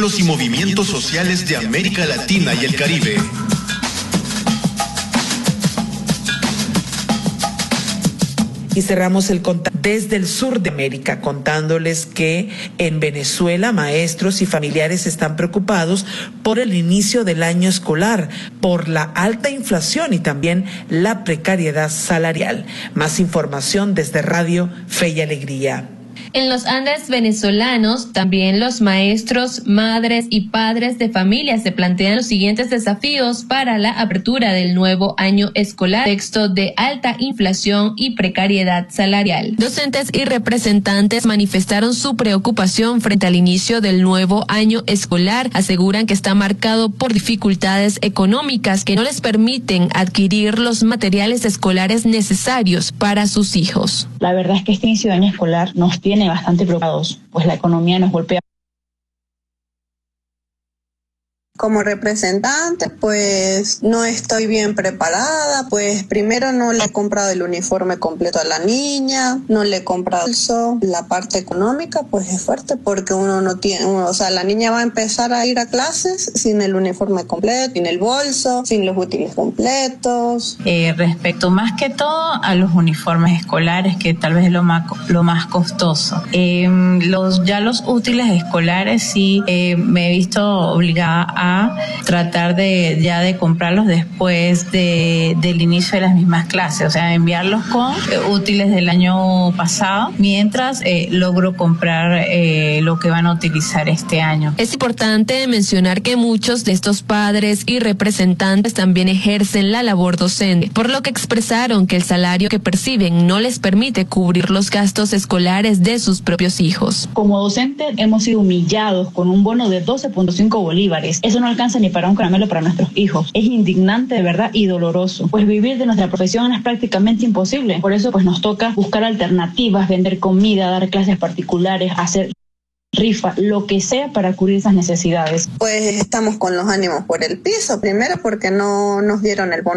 pueblos y movimientos sociales de América Latina y el Caribe. Y cerramos el contacto desde el sur de América contándoles que en Venezuela maestros y familiares están preocupados por el inicio del año escolar, por la alta inflación y también la precariedad salarial. Más información desde Radio Fe y Alegría. En los Andes venezolanos, también los maestros, madres y padres de familia se plantean los siguientes desafíos para la apertura del nuevo año escolar, contexto de alta inflación y precariedad salarial. Docentes y representantes manifestaron su preocupación frente al inicio del nuevo año escolar. Aseguran que está marcado por dificultades económicas que no les permiten adquirir los materiales escolares necesarios para sus hijos. La verdad es que este inicio de año escolar nos tiene bastante preocupados, pues la economía nos golpea. Como representante, pues no estoy bien preparada, pues primero no le he comprado el uniforme completo a la niña, no le he comprado eso. La parte económica pues es fuerte porque uno no tiene, la niña va a empezar a ir a clases sin el uniforme completo, sin el bolso, sin los útiles completos. Respecto más que todo a los uniformes escolares, que tal vez es lo más costoso. Los útiles escolares sí me he visto obligada a tratar de comprarlos después del inicio de las mismas clases, o sea, enviarlos con útiles del año pasado, mientras logro comprar lo que van a utilizar este año. Es importante mencionar que muchos de estos padres y representantes también ejercen la labor docente, por lo que expresaron que el salario que perciben no les permite cubrir los gastos escolares de sus propios hijos. Como docentes hemos sido humillados con un bono de 12.5 bolívares. Eso no alcanza ni para un caramelo para nuestros hijos. Es indignante de verdad y doloroso, pues vivir de nuestra profesión es prácticamente imposible. Por eso pues nos toca buscar alternativas, vender comida, dar clases particulares, hacer rifa, lo que sea para cubrir esas necesidades. Pues estamos con los ánimos por el piso, primero porque no nos dieron el bono